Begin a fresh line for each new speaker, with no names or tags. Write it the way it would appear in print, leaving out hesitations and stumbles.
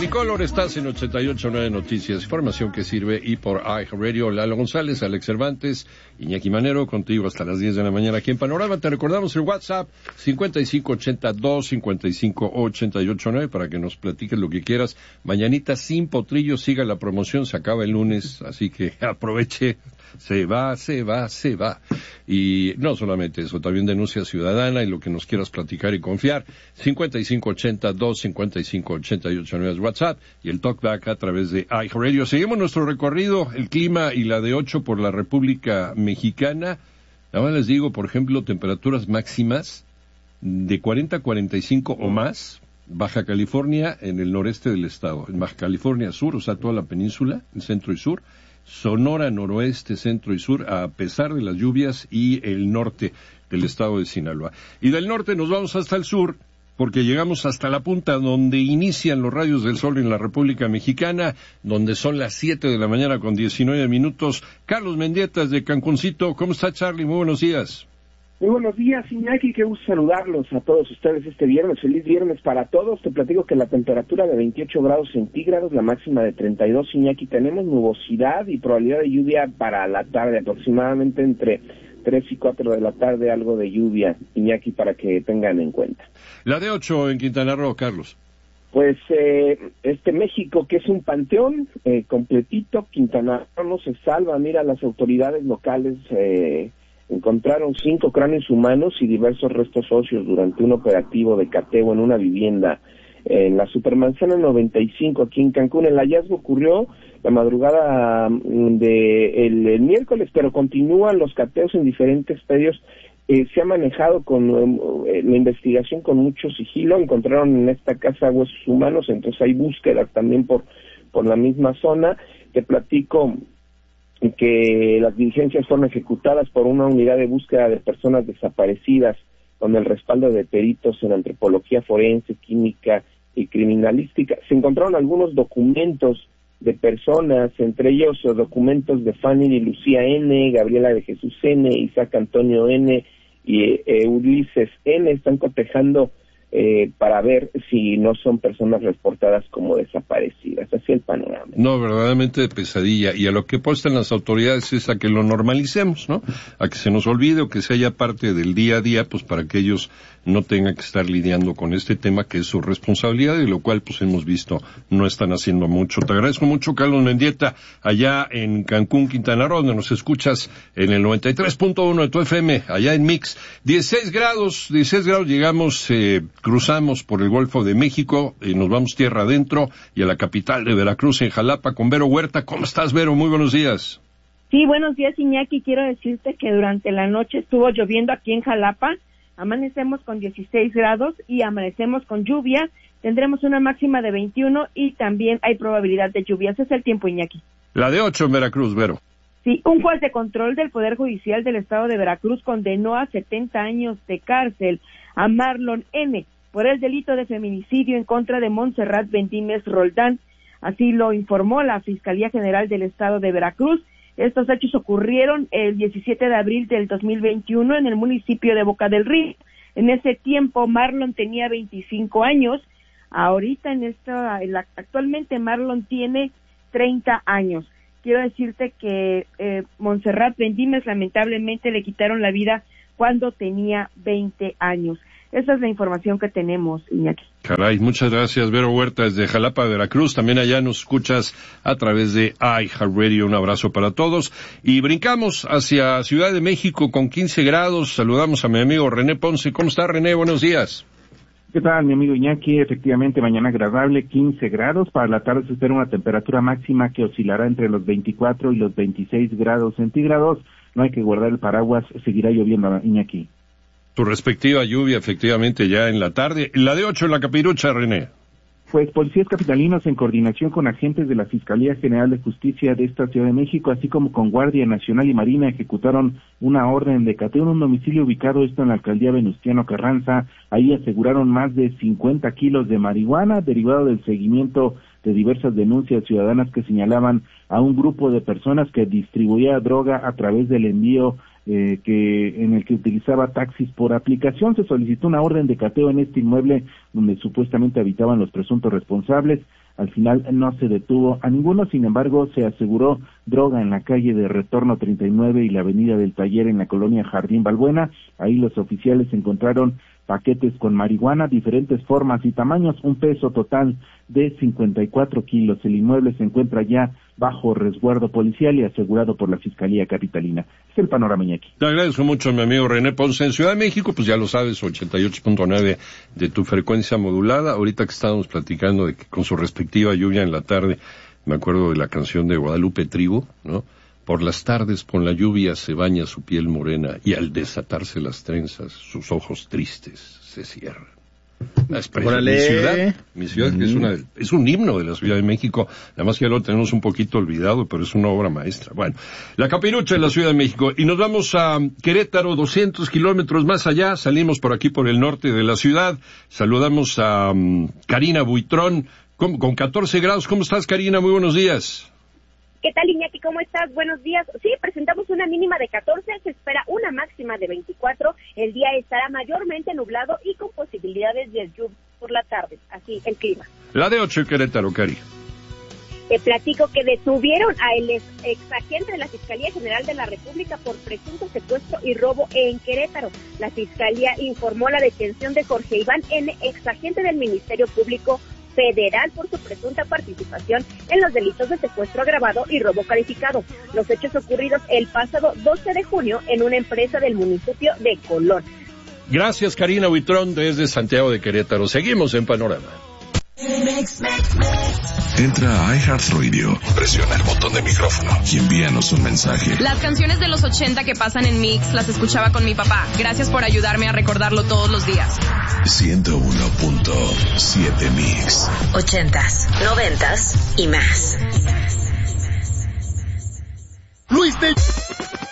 Technicolor, estás en 88.9 Noticias, información que sirve, y por iHeartRadio. Lalo González, Alex Cervantes, Iñaki Manero, contigo hasta las 10 de la mañana aquí en Panorama. Te recordamos el WhatsApp 5582-5588.9 para que nos platiques lo que quieras. Mañanita sin potrillo, siga la promoción, se acaba el lunes, así que aproveche. Se va. Y no solamente eso, también denuncia ciudadana y lo que nos quieras platicar y confiar. 5582-5588.9 es WhatsApp y el talkback a través de iHeartRadio. Seguimos nuestro recorrido, el clima y la de 8 por la República Mexicana. Ahora les digo, por ejemplo, temperaturas máximas de 40 a 45 o más. Baja California en el noreste del estado, en Baja California Sur, o sea, toda la península, el centro y sur. Sonora, noroeste, centro y sur, a pesar de las lluvias, y el norte del estado de Sinaloa. Y del norte nos vamos hasta el sur, porque llegamos hasta la punta donde inician los rayos del sol en la República Mexicana, donde son las 7 de la mañana con 19 minutos. Carlos Mendieta de Cancuncito. ¿Cómo está, Charlie? Muy buenos días.
Muy buenos días, Iñaki, qué gusto saludarlos a todos ustedes este viernes. Feliz viernes para todos. Te platico que la temperatura de 28 grados centígrados, la máxima de 32, Iñaki. Tenemos nubosidad y probabilidad de lluvia para la tarde, aproximadamente entre 3 y 4 de la tarde, algo de lluvia, Iñaki, para que tengan en cuenta.
La de 8 en Quintana Roo, Carlos.
Pues México, que es un panteón completito, Quintana Roo no se salva. Mira, las autoridades locales encontraron 5 cráneos humanos y diversos restos óseos durante un operativo de cateo en una vivienda en la Supermanzana 95 aquí en Cancún. El hallazgo ocurrió la madrugada el miércoles, pero continúan los cateos en diferentes predios. Se ha manejado con la investigación con mucho sigilo. Encontraron en esta casa huesos humanos, entonces hay búsquedas también por la misma zona. Te platico que las diligencias fueron ejecutadas por una unidad de búsqueda de personas desaparecidas con el respaldo de peritos en antropología forense, química y criminalística. Se encontraron algunos documentos de personas, entre ellos documentos de Fanny y Lucía N., Gabriela de Jesús N., Isaac Antonio N. y Ulises N. Están cotejando para ver si no son personas reportadas como desaparecidas. Así el panorama.
No, verdaderamente de pesadilla. Y a lo que apuestan las autoridades es a que lo normalicemos, ¿no? A que se nos olvide o que sea ya parte del día a día, pues para que ellos no tengan que estar lidiando con este tema que es su responsabilidad, y lo cual pues hemos visto no están haciendo mucho. Te agradezco mucho, Carlos Mendieta, allá en Cancún, Quintana Roo, donde nos escuchas en el 93.1 de tu FM, allá en Mix. 16 grados llegamos, cruzamos por el Golfo de México y nos vamos tierra adentro y a la capital de Veracruz, en Jalapa, con Vero Huerta. ¿Cómo estás, Vero? Muy buenos días.
Sí, buenos días, Iñaki. Quiero decirte que durante la noche estuvo lloviendo aquí en Jalapa. Amanecemos con 16 grados y amanecemos con lluvia. Tendremos una máxima de 21 y también hay probabilidad de lluvias. Es el tiempo, Iñaki.
La de 8 en Veracruz, Vero.
Sí, un juez de control del Poder Judicial del Estado de Veracruz condenó a 70 años de cárcel a Marlon N. por el delito de feminicidio en contra de Montserrat Bendímez Roldán. Así lo informó la Fiscalía General del Estado de Veracruz. Estos hechos ocurrieron el 17 de abril del 2021 en el municipio de Boca del Río. En ese tiempo Marlon tenía 25 años. Ahorita actualmente Marlon tiene 30 años. Quiero decirte que Montserrat Bendímez lamentablemente le quitaron la vida cuando tenía 20 años. Esa es la información que tenemos, Iñaki.
Caray, muchas gracias, Vero Huerta, desde Jalapa, Veracruz. También allá nos escuchas a través de iHeartRadio. Un abrazo para todos. Y brincamos hacia Ciudad de México con 15 grados. Saludamos a mi amigo René Ponce. ¿Cómo está, René? Buenos días.
¿Qué tal, mi amigo Iñaki? Efectivamente, mañana agradable, 15 grados. Para la tarde se espera una temperatura máxima que oscilará entre los 24 y los 26 grados centígrados. No hay que guardar el paraguas, seguirá lloviendo, Iñaki.
Tu respectiva lluvia, efectivamente, ya en la tarde. La de 8 en la Capirucha, René.
Pues policías capitalinos, en coordinación con agentes de la Fiscalía General de Justicia de esta Ciudad de México, así como con Guardia Nacional y Marina, ejecutaron una orden de cateo en un domicilio ubicado en la alcaldía Venustiano Carranza. Ahí aseguraron más de 50 kilos de marihuana, derivado del seguimiento de diversas denuncias ciudadanas que señalaban a un grupo de personas que distribuía droga a través del envío en el que utilizaba taxis por aplicación. Se solicitó una orden de cateo en este inmueble donde supuestamente habitaban los presuntos responsables. Al final no se detuvo a ninguno, sin embargo se aseguró droga en la calle de Retorno 39 y la avenida del Taller en la colonia Jardín Balbuena. Ahí los oficiales encontraron paquetes con marihuana, diferentes formas y tamaños, un peso total de 54 kilos. El inmueble se encuentra ya bajo resguardo policial y asegurado por la Fiscalía Capitalina. Es el panorama, Iñaki.
Te agradezco mucho, mi amigo René Ponce. En Ciudad de México, pues ya lo sabes, 88.9 de tu frecuencia modulada. Ahorita que estábamos platicando de que con su respectiva lluvia en la tarde, me acuerdo de la canción de Guadalupe Trigo, ¿no? Por las tardes con la lluvia se baña su piel morena y al desatarse las trenzas sus ojos tristes se cierran. La expresión, mi ciudad que es un himno de la Ciudad de México, nada más que ya lo tenemos un poquito olvidado, pero es una obra maestra. Bueno, la Capirucha de la Ciudad de México, y nos vamos a Querétaro, 200 kilómetros más allá, salimos por aquí por el norte de la ciudad, saludamos a Karina Buitrón, con 14 grados. ¿Cómo estás, Karina? Muy buenos días.
¿Qué tal, Iñaki? ¿Cómo estás? Buenos días. Sí, presentamos una mínima de 14, se espera una máxima de 24. El día estará mayormente nublado y con posibilidades de lluvia por la tarde. Así el clima.
La de 8 Querétaro, Cari.
Te platico que detuvieron a el exagente de la Fiscalía General de la República por presunto secuestro y robo en Querétaro. La Fiscalía informó la detención de Jorge Iván N., exagente del Ministerio Público Federal por su presunta participación en los delitos de secuestro agravado y robo calificado. Los hechos ocurridos el pasado 12 de junio en una empresa del municipio de Colón.
Gracias, Karina Buitrón, desde Santiago de Querétaro. Seguimos en Panorama.
Entra a iHeartRadio, presiona el botón de micrófono y envíanos un mensaje.
Las canciones de los 80 que pasan en Mix las escuchaba con mi papá. Gracias por ayudarme a recordarlo todos los días.
101.7 Mix.
80s, 90s y más.
Luis de...